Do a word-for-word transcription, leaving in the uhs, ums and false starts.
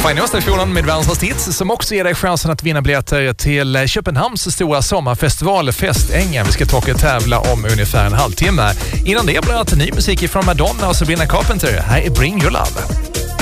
Fine-stationen med Världens hits som också ger dig chansen att vinna biljetter till Köpenhamns stora sommarfestival Festängen. Vi ska ta och tävla om ungefär en halvtimme. Innan det blir det ny musik från Madonna och Sabrina Carpenter. Här är Bring Your Love.